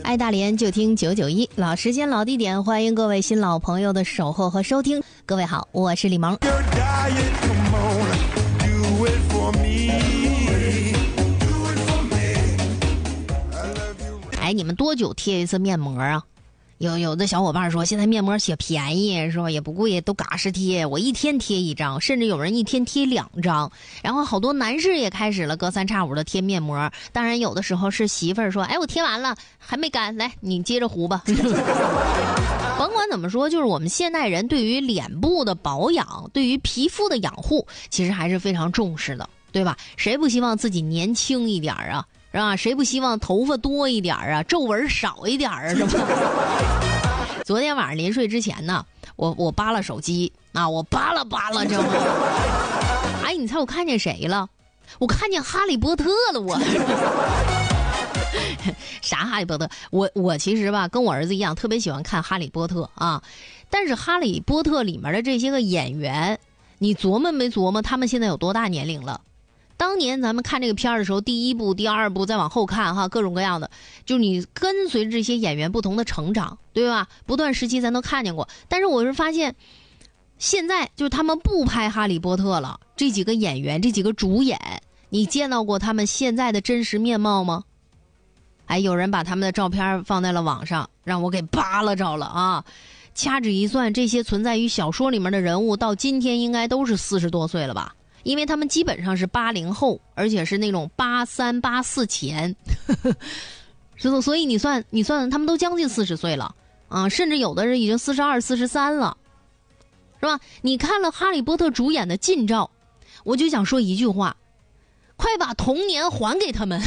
爱大连就听991，老时间老地点，欢迎各位新老朋友的守候和收听。各位好，我是李萌。哎，你们多久贴一次面膜啊？有的小伙伴说，现在面膜且便宜是吧，也不贵，都嘎实贴，我一天贴1张，甚至有人一天贴2张。然后好多男士也开始了隔3差5的贴面膜，当然有的时候是媳妇儿说，哎，我贴完了还没干，来你接着糊吧。甭管怎么说，就是我们现代人对于脸部的保养，对于皮肤的养护，其实还是非常重视的，对吧？谁不希望自己年轻一点啊？是吧？谁不希望头发多一点啊，皱纹少一点啊，是吧？昨天晚上临睡之前呢，我扒拉手机啊，我扒拉，知道吗？哎，你猜我看见谁了？我看见哈利波特了，我。啥哈利波特？我其实吧，跟我儿子一样，特别喜欢看哈利波特啊。但是哈利波特里面的这些个演员，你琢磨没琢磨他们现在有多大年龄了？当年咱们看这个片儿的时候，第1部、第2部再往后看哈，各种各样的，就是你跟随着这些演员不同的成长，对吧？不断时期咱都看见过。但是我是发现，现在就是他们不拍哈利波特了，这几个演员，这几个主演，你见到过他们现在的真实面貌吗？哎，有人把他们的照片放在了网上，让我给扒拉着了啊！掐指一算，这些存在于小说里面的人物，到今天应该都是40多岁了吧？因为他们基本上是80后，而且是那种83、84前，所以你算，他们都将近40岁了啊，甚至有的人已经42、43了，是吧？你看了哈利波特主演的近照，我就想说一句话：快把童年还给他们！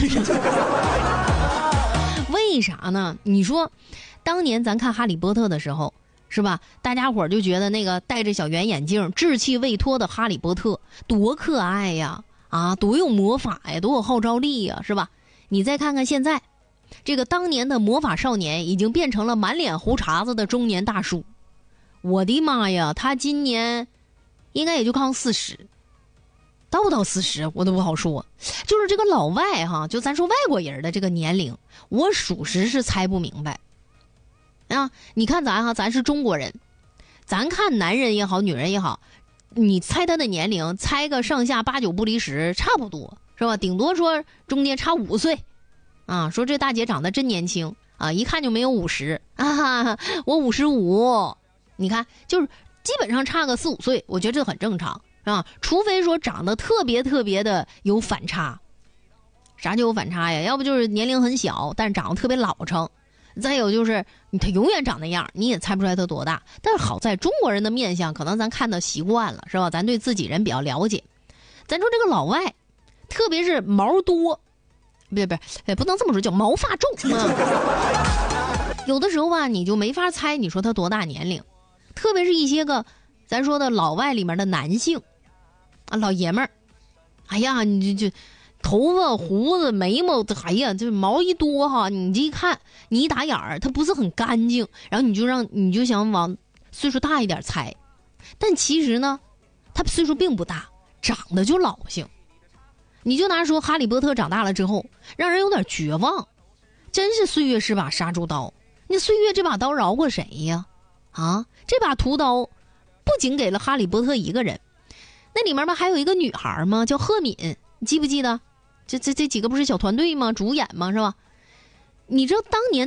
为啥呢？你说，当年咱看哈利波特的时候，是吧？大家伙就觉得那个戴着小圆眼镜、稚气未脱的哈利波特多可爱呀！啊，多有魔法呀，多有号召力呀，是吧？你再看看现在，这个当年的魔法少年已经变成了满脸胡茬子的中年大叔。我的妈呀，他今年应该也就刚40，到不到40我都不好说。就是这个老外哈，就咱说外国人的这个年龄，我属实是猜不明白。啊，你看咱是中国人，咱看男人也好，女人也好，你猜他的年龄，猜个上下8、9不离10，差不多是吧？顶多说中间差5岁，啊，说这大姐长得真年轻啊，一看就没有50啊，我55，你看就是基本上差个4、5岁，我觉得这很正常啊，除非说长得特别的有反差。啥叫有反差呀？要不就是年龄很小，但是长得特别老成。再有就是他永远长那样，你也猜不出来他多大。但是好在中国人的面相可能咱看的习惯了，是吧？咱对自己人比较了解。咱说这个老外，特别是毛多，不能这么说，叫毛发重啊。有的时候吧，你就没法猜，你说他多大年龄。特别是一些个咱说的老外里面的男性啊，老爷们儿，哎呀，你就头发、胡子、眉毛，哎呀，这毛一多哈，你这一看，你一打眼儿，它不是很干净，然后你就想往岁数大一点猜，但其实呢，他岁数并不大，长得就老性。你就拿说哈利波特长大了之后，让人有点绝望，真是岁月是把杀猪刀，那岁月这把刀饶过谁呀？啊，这把屠刀不仅给了哈利波特一个人，那里面吧还有一个女孩吗？叫赫敏，你记不记得？这几个不是小团队吗？主演吗？是吧？你知道当年